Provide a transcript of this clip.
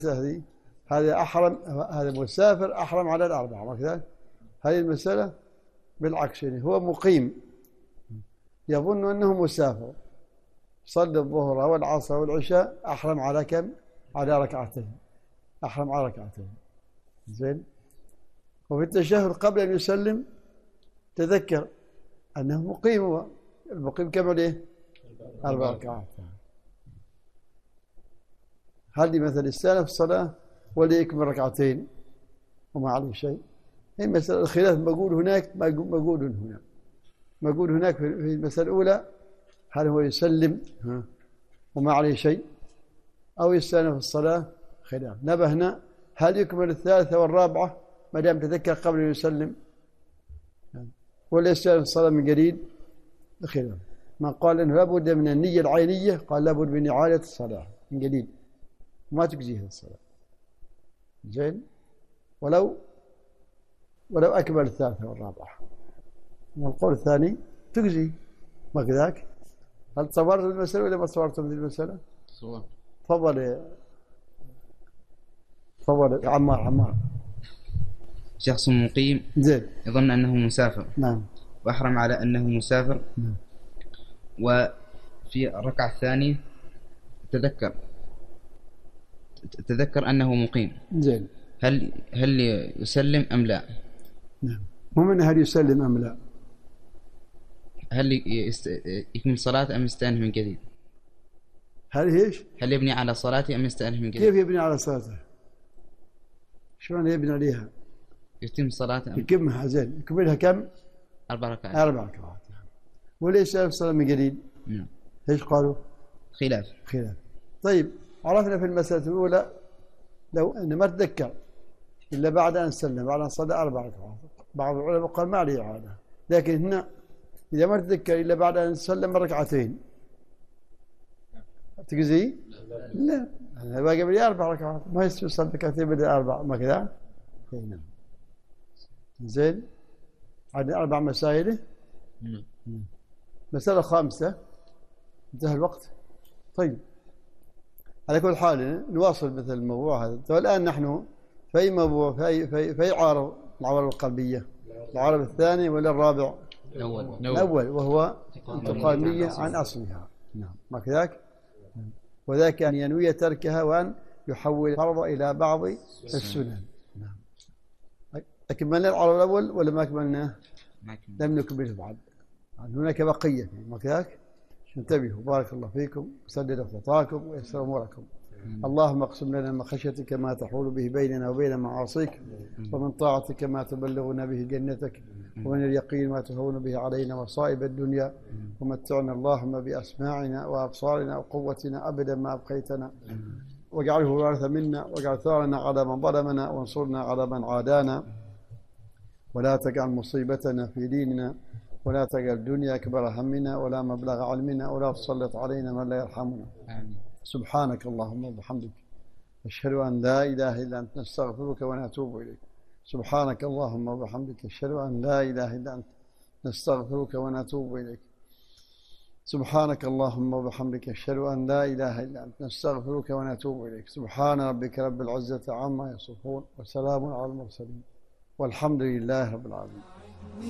هذه هذا أحرم، هذا مسافر أحرم على الأربعة وكذا. هذه المسألة بالعكس، يعني هو مقيم يظن أنه مسافر، صلى الظهر والعصر والعشاء، أحرم على كم؟ على ركعتين، أحرم على ركعتين. زين. وفي التشهد قبل أن يسلم تذكر أنه مقيم، هو المقيم كم عليه؟ 4 ركعات. هذه مثل استأنف الصلاة وليكمل ركعتين وما عليه شيء. هي مسألة الخلاف مقول هناك مقول هنا. مقول هناك في المسألة الأولى هل هو يسلم وما عليه شيء أو يستأنف الصلاة؟ خلاف. نبهنا هل يكمل الثالثة والرابعة ما دام تذكر قبل أن يسلم، ولا يستأنف الصلاة من جديد؟ خلاف. من قال إنه لابد من النية العينية قال لابد من إعادة الصلاة من جديد، ما تجزيه الصلاة. زين. ولو أكمل الثالثة والرابعة. والقول الثاني تجزي، ما كذاك؟ هل تصورت المسألة ولا ما تصورتم هذه المسألة؟ صور. تفضل يا عمار. شخص مقيم زين يظن أنه مسافر. نعم. وأحرم على أنه مسافر. نعم. وفي الركعة الثانية تذكر أنه مقيم. زين. هل يسلم أم لا؟ نعم. مو من هل يسلم أم لا؟ هل يكمل صلاة أم يستأنف من جديد؟ هل يبني على صلاته أم يستأنف من جديد؟ كيف يبني على صلاته؟ شلون يبني عليها؟ يتم صلاة أم يكملها. زين. يكملها كم؟ 4 ركعات. 4 ركعات. وليس الصلاة من جديد؟ نعم. ايش قالوا؟ خلاف. طيب عرفنا في المسألة الأولى لو أن ما تذكر إلا بعد أن سلم، بعد أن صلى 4 ركعات، بعض العلماء قال ما عليه إعادة. لكن هنا إذا ما تذكر إلا بعد أن سلم ركعتين تجزي؟ لا، باقي بدي 4 ركعات، ما يصير يصلي ركعتين بدي 4، ما كذا؟ نعم. زين. عندنا 4 مسائل. مسألة خامسة. انتهى الوقت. طيب على كل حال نواصل مثل الموضوع هذا. والآن نحن في أي موضوع، في عارض العوارض القلبية، العارض الثاني ولا الرابع؟ الأول وهو انتقال النية عن أصلها. نعم. ما كذاك؟ وذاك أن ينوي تركها وأن يحول الفرض إلى بعض السنن. نعم. أكملنا العرض الأول ولا ما أكملناه؟ لم نكمله بعد. هناك بقية. ما كذاك؟ انتبهوا. بارك الله فيكم وسدد خطاكم ويسر أموركم. اللهم اقسم لنا من خشيتك ما تحول به بيننا وبين معاصيك، ومن طاعتك ما تبلغنا به جنتك، ومن اليقين ما تهون به علينا مصائب الدنيا، ومتعنا اللهم بأسماعنا وأبصارنا وقوتنا أبدا ما أبقيتنا، واجعله الوارث منا، واجعل ثارنا على من ظلمنا، وانصرنا على من عادانا، ولا تجعل مصيبتنا في ديننا، ولا تجعل الدنيا أكبر همنا ولا مبلغ علمنا، ولا تسلط علينا من لا يرحمنا. آمين. سبحانك اللهم وبحمدك أشهد أن لا إله إلا أنت نستغفرك ونتوب إليك. سبحانك اللهم وبحمدك أشهد أن لا إله إلا أنت نستغفرك ونتوب إليك. سبحانك اللهم وبحمدك أشهد أن لا إله إلا أنت نستغفرك ونتوب إليك. سبحان ربك رب العزة عما يصفون وسلام على المرسلين والحمد لله رب العالمين.